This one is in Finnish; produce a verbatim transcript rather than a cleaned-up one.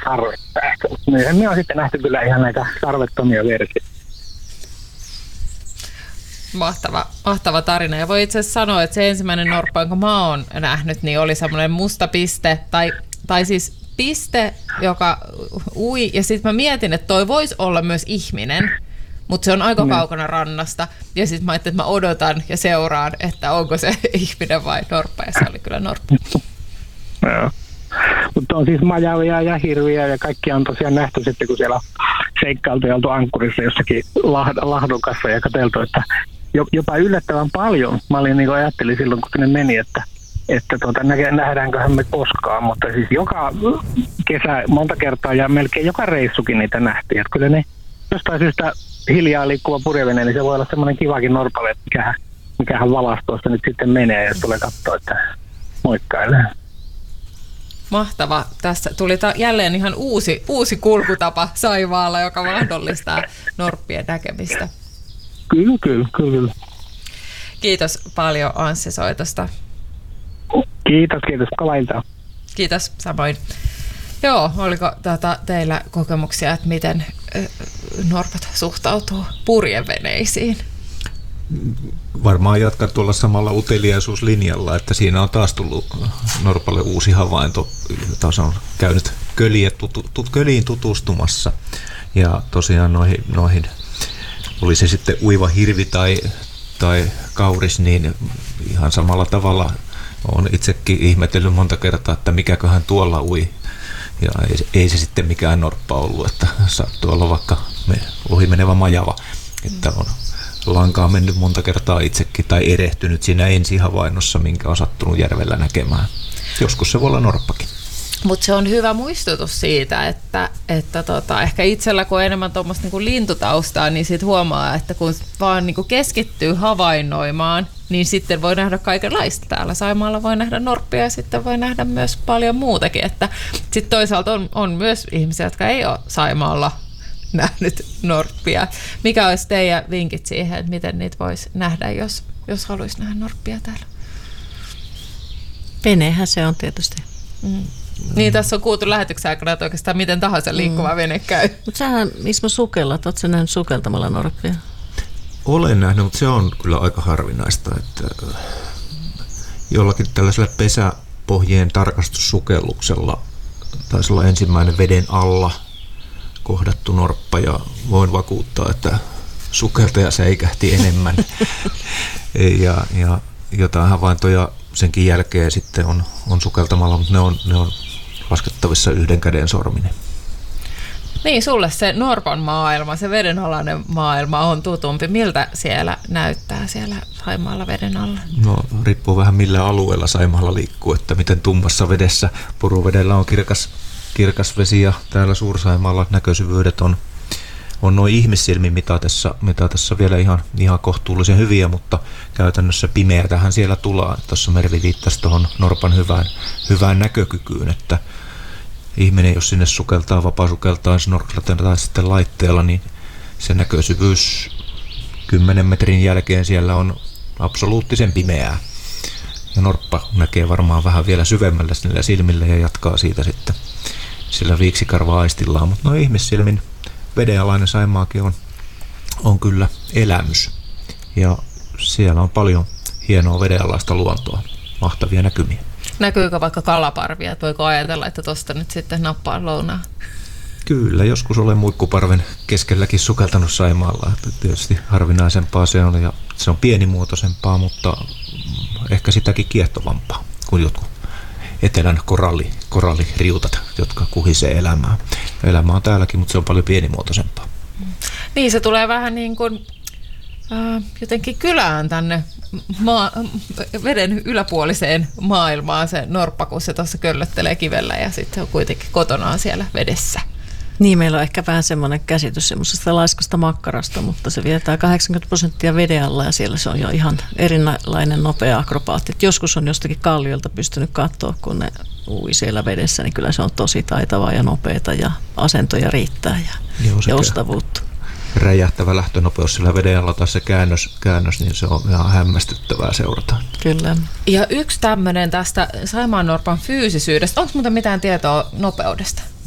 sarvet päästä. Myöhemmin on sitten nähty kyllä ihan näitä sarvettomia versioita. Mahtava, mahtava tarina. Ja voi itse asiassa sanoa, että se ensimmäinen norppa, jonka mä oon nähnyt, niin oli semmoinen musta piste, tai, tai siis piste, joka ui. Ja sitten mä mietin, että toi voisi olla myös ihminen, mutta se on aika mm. kaukana rannasta. Ja sitten mä ajattelin, että mä odotan ja seuraan, että onko se ihminen vai norppa. Ja se oli kyllä norppa. Joo. Mutta on siis majavia ja hirviä ja kaikki on tosiaan nähty sitten, kun siellä on seikkailtu ja oltu ankkurissa jossakin lahdukassa ja katseltu, että jopa yllättävän paljon. Mä olin niin kuin ajattelin silloin, kun sinne meni, että, että tuota, nähdäänköhän me koskaan, mutta siis joka kesä monta kertaa ja melkein joka reissukin niitä nähtiin. Että kyllä ne jostain syystä hiljaa liikkuva purjevene, niin se voi olla semmoinen kivakin norpalle, että mikähän, mikähän valastoista nyt sitten menee ja tulee katsoa, että moikkailee. Mahtava. Tässä tuli ta- jälleen ihan uusi, uusi kulkutapa Saimaalla, joka mahdollistaa norppien näkemistä. Kyllä, kyllä, kyllä. Kiitos paljon Anssi soitosta. Kiitos, kiitos. Kalailta. Kiitos, samoin. Joo, oliko tuota, teillä kokemuksia, että miten äh, norpat suhtautuu purjeveneisiin? Varmaan jatkan tuolla samalla uteliaisuuslinjalla, että siinä on taas tullut norpalle uusi havainto, jota se on käynyt köliin, tutu, tut, köliin tutustumassa. Ja tosiaan noihin, noihin, oli se sitten uiva hirvi tai, tai kauris, niin ihan samalla tavalla olen itsekin ihmetellyt monta kertaa, että mikäköhän tuolla ui. Ja ei, ei se sitten mikään norppa ollut, että saattoi olla vaikka me ohi menevä majava, että on lankaa mennyt monta kertaa itsekin tai erehtynyt siinä ensihavainnossa, minkä on sattunut järvellä näkemään. Joskus se voi olla norppakin. Mutta se on hyvä muistutus siitä, että, että tota, ehkä itsellä kun on enemmän tuommoista niinku lintutaustaa, niin sit huomaa, että kun vaan niinku keskittyy havainnoimaan, niin sitten voi nähdä kaikenlaista. Täällä Saimaalla voi nähdä norppia ja sitten voi nähdä myös paljon muutakin. Sitten toisaalta on, on myös ihmisiä, jotka ei ole Saimaalla nähnyt norppia. Mikä olisi teidän vinkit siihen, että miten niitä voisi nähdä, jos, jos haluaisi nähdä norppia täällä? Venehän se on tietysti. Mm. Niin, tässä on kuultu lähetyksen aikana, että oikeastaan miten tahansa liikkuva mm. vene käy. Mutta sähän, Ismo, sukellat. Oletko sä nähnyt sukeltamalla norppia? Olen nähnyt, mutta se on kyllä aika harvinaista, että jollakin tällaisella pesäpohjien tarkastussukelluksella taisi olla ensimmäinen veden alla kohdattu norppa, ja voin vakuuttaa, että sukeltaja säikähti enemmän. ja, ja jotain havaintoja senkin jälkeen sitten on, on sukeltamalla, mutta ne on, ne on laskettavissa yhden käden sorminen. Niin, sulle se norpan maailma, se vedenalainen maailma on tutumpi. Miltä siellä näyttää siellä Saimaalla veden alla? No, riippuu vähän millä alueella Saimaalla liikkuu, että miten tummassa vedessä. Puruvedellä on kirkas, kirkas vesi ja täällä Suur-Saimaalla näkösyvyydet on, on noin ihmissilmin mitatessa, mitatessa vielä ihan, ihan kohtuullisen hyviä, mutta käytännössä pimeätähän siellä tulee. Tuossa Mervi viittasi tuohon norpan hyvään, hyvään näkökykyyn, että ihminen, jos sinne sukeltaa, vapaa sukeltaa snorkelaten tai sitten laitteella, niin se näkösyvyys kymmenen metrin jälkeen siellä on absoluuttisen pimeää. Ja norppa näkee varmaan vähän vielä syvemmällä sillä silmillä ja jatkaa siitä sitten sillä viiksikarva-aistillaan. Mutta no ihmissilmin vedenalainen Saimaakin on, on kyllä elämys. Ja siellä on paljon hienoa vedenalaista luontoa, mahtavia näkymiä. Näkyykö vaikka kalaparvia, että voiko ajatella, että tuosta nyt sitten nappaa lounaa? Kyllä, joskus olen muikkuparven keskelläkin sukeltanut Saimaalla. Tietysti harvinaisempaa se on ja se on pienimuotoisempaa, mutta ehkä sitäkin kiehtovampaa kuin jotkut etelän koralli, koralliriutat, jotka kuhisee elämää. Elämä on täälläkin, mutta se on paljon pienimuotoisempaa. Niin, se tulee vähän niin kuin äh, jotenkin kylään tänne maa, veden yläpuoliseen maailmaan se norppa, kun se tuossa köllöttelee kivellä ja sitten se on kuitenkin kotonaan siellä vedessä. Niin, meillä on ehkä vähän semmoinen käsitys semmoisesta laiskasta makkarasta, mutta se vietää kahdeksankymmentä prosenttia veden alla ja siellä se on jo ihan erilainen nopea akrobaatti. Et joskus on jostakin kalliolta pystynyt katsoa, kun ne ui siellä vedessä, niin kyllä se on tosi taitavaa ja nopeata ja asentoja riittää ja, Joo, ja ostavuutta. Räjähtävä lähtönopeus sillä veden alla tai se käännös, käännös, niin se on ihan hämmästyttävää seurata. Kyllä. Ja yksi tämmöinen tästä saimaannorpan fyysisyydestä, onko muuta mitään tietoa nopeudesta?